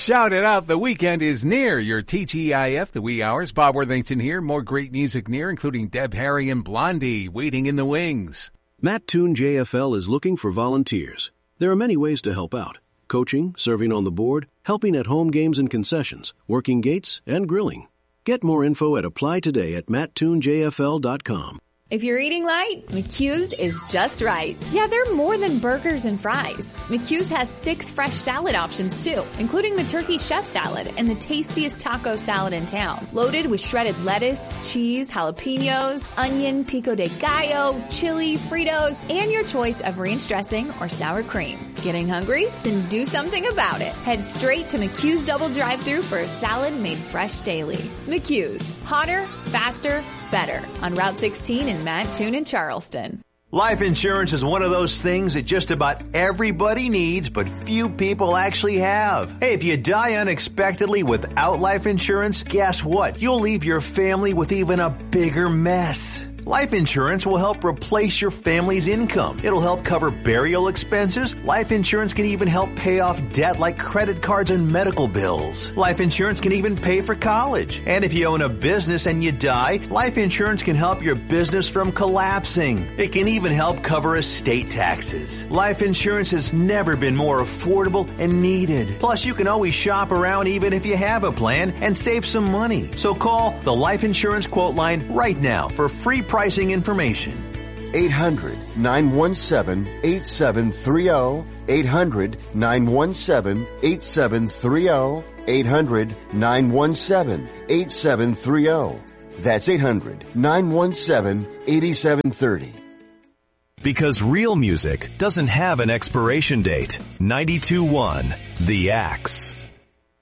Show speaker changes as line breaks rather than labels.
Shout it out. The weekend is near. Your TGIF, the wee hours. Bob Worthington here. More great music near, including Deb Harry and Blondie, waiting in the wings.
Matt Toon JFL is looking for volunteers. There are many ways to help out. Coaching, serving on the board, helping at home games and concessions, working gates, and grilling. Get more info at applytoday@matttoonjfl.com.
If you're eating light, McHugh's is just right. Yeah, they're more than burgers and fries. McHugh's has 6 fresh salad options too, including the turkey chef salad and the tastiest taco salad in town. Loaded with shredded lettuce, cheese, jalapenos, onion, pico de gallo, chili, Fritos, and your choice of ranch dressing or sour cream. Getting hungry? Then do something about it. Head straight to McHugh's Double Drive-Thru for a salad made fresh daily. McHugh's. Hotter, faster, better. On Route 16 in Mattoon and Charleston.
Life insurance is one of those things that just about everybody needs, but few people actually have. Hey, if you die unexpectedly without life insurance, guess what? You'll leave your family with even a bigger mess. Life insurance will help replace your family's income. It'll help cover burial expenses. Life insurance can even help pay off debt like credit cards and medical bills. Life insurance can even pay for college. And if you own a business and you die, life insurance can help your business from collapsing. It can even help cover estate taxes. Life insurance has never been more affordable and needed. Plus, you can always shop around even if you have a plan and save some money. So call the Life Insurance Quote Line right now for free pricing information.
800-917-8730. 800-917-8730. 800-917-8730. That's 800-917-8730.
Because real music doesn't have an expiration date. 92.1 The Axe.